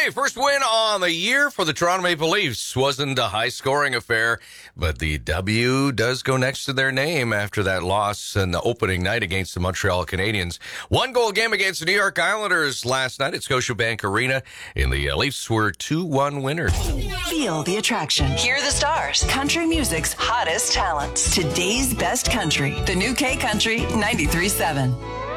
Okay, first win on the year for the Toronto Maple Leafs. Wasn't a high-scoring affair, but the W does go next to their name after that loss in the opening night against the Montreal Canadiens. One-goal game against the New York Islanders last night at Scotiabank Arena, and the Leafs were 2-1 winners. Feel the attraction. Hear the stars. Country music's hottest talents. Today's best country. The new K Country 93.7.